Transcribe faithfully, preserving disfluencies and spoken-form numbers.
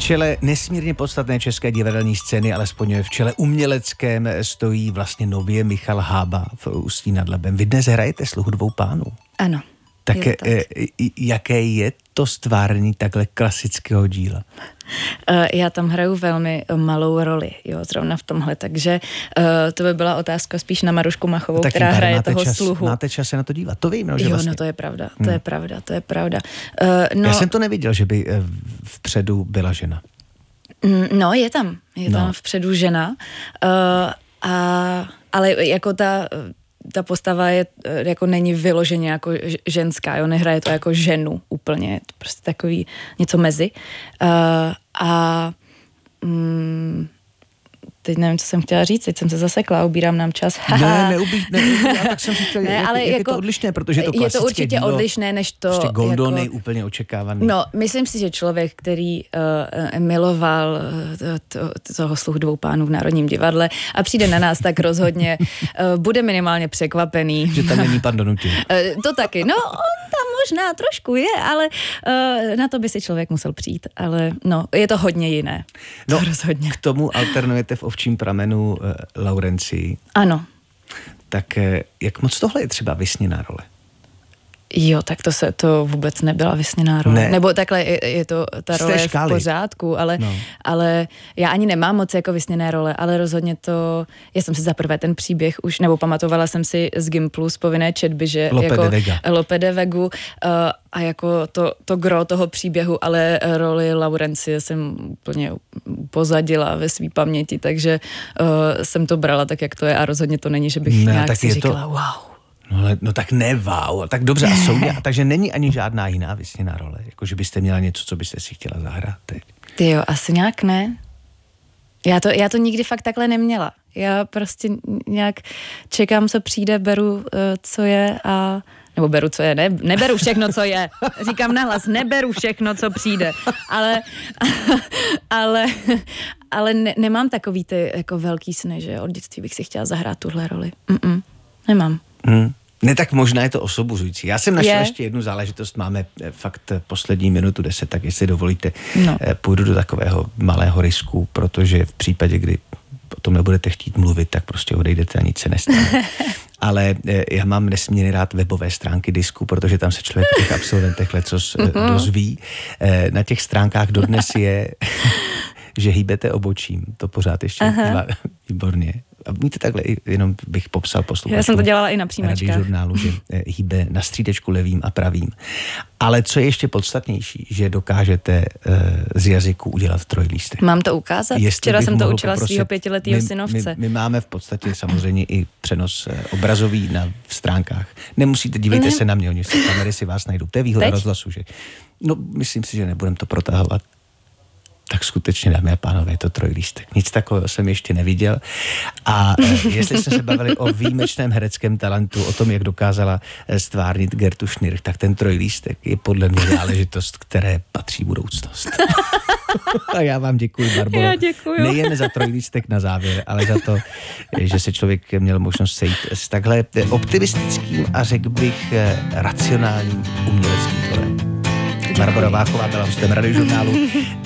čele nesmírně podstatné české divadelní scény, alespoň v čele uměleckém, stojí vlastně nově Michal Hába v Ústí nad Labem. Vy dnes hrajete Sluhu dvou pánů. Ano. Tak, je tak. Jaké je to stvárnění takhle klasického díla? Já tam hraju velmi malou roli, jo, zrovna v tomhle, takže uh, to by byla otázka spíš na Marušku Machovou, tak která hraje toho čas, Sluhu. Máte čas se na to dívat, to vím, no, že Jo, vlastně. no to je pravda, to hmm. je pravda, to je pravda. Uh, no, Já jsem to neviděl, že by vpředu byla žena. No, je tam, je no. tam vpředu žena, uh, a, ale jako ta... ta postava je, jako není vyloženě jako ženská, jo, nehraje to jako ženu úplně, je to prostě takový něco mezi. Uh, a mm, teď nevím, co jsem chtěla říct, teď jsem se zasekla, ubírám nám čas. ne, neubí, ne, já tak jsem si chtěla, ne, jak, ale jak jako, je to odlišné, protože to klasické je to určitě dílo, odlišné, než to... Prostě Goldon jako, je úplně očekávaný. No, myslím si, že člověk, který uh, miloval to, to, toho Sluhu dvou pánů v Národním divadle a přijde na nás, tak rozhodně uh, bude minimálně překvapený. Že tam není pan Donutil. uh, to taky, no on tam možná trošku je, ale uh, na to by si člověk musel přijít, ale no, je to hodně jiné. No, to rozhodně. K tomu alternujete v Ovčím pramenu uh, Laurencii. Ano. Tak uh, jak moc tohle je třeba vysněná role? Jo, tak to se to vůbec nebyla vysněná role. Ne. Nebo takhle je, je to ta role v pořádku, ale, no. ale já ani nemám moc jako vysněné role, ale rozhodně to, já jsem si zaprvé ten příběh už, nebo pamatovala jsem si z Gimplu z povinné četby, že Lope jako de Vega. Lope de Vegu uh, a jako to, to gro toho příběhu, ale roli Laurencie jsem úplně pozadila ve své paměti, takže uh, jsem to brala tak, jak to je a rozhodně to není, že bych ne, nějak si říkala, to... wow. No, ale, no tak ne, wow, tak dobře, a jsou, takže není ani žádná jiná vysněná role, jako že byste měla něco, co byste si chtěla zahrát teď. Ty jo, asi nějak ne. Já to, já to nikdy fakt takhle neměla. Já prostě nějak čekám, co přijde, beru, co je a... Nebo beru, co je, ne, neberu všechno, co je. Říkám nahlas, neberu všechno, co přijde. Ale, ale, ale ne, nemám takový ty jako velký sny, že od dětství bych si chtěla zahrát tuhle roli. Mm-mm, nemám. Hmm. Ne, tak možná je to osobuzující. Já jsem našel je. ještě jednu záležitost, máme fakt poslední minutu deset, tak jestli dovolíte, no. půjdu do takového malého risku, protože v případě, kdy o tom nebudete chtít mluvit, tak prostě odejdete a nic se nestane. Ale já mám nesmírně rád webové stránky Disku, protože tam se člověk o těch absolventech lecos uh-huh. dozví. Na těch stránkách dodnes je, že hýbete obočím. To pořád ještě uh-huh. výborně. A víte, takhle jenom bych popsal posluchačům. Já jsem to dělala i na příjmačkách. Žurnálu, že hýbe na střídečku levým a pravým. Ale co je ještě podstatnější, že dokážete uh, z jazyku udělat trojlístek. Mám to ukázat? Jestli Včera jsem to učila poprosit, svýho pětiletýho my, synovce. My, my máme v podstatě samozřejmě i přenos uh, obrazový na v stránkách. Nemusíte, dívejte ne. se na mě, oni se kamery si vás najdou. To je výhoda rozhlasu, že? No, myslím si, že nebudem to protahovat. Tak skutečně, dámy a pánové, je to trojlístek. Nic takového jsem ještě neviděl. A e, jestli jsme se bavili o výjimečném hereckém talentu, o tom, jak dokázala stvárnit Gertu Schnirch, tak ten trojlístek je podle mě záležitost, které patří budoucnost. A já vám děkuji, Barboro. Já děkuju. Nejen za trojlístek na závěr, ale za to, že se člověk měl možnost sejít s takhle optimistickým a řekl bych racionálním uměleckým tvorem. Barbora Váchová byla hostem Radiožurnálu.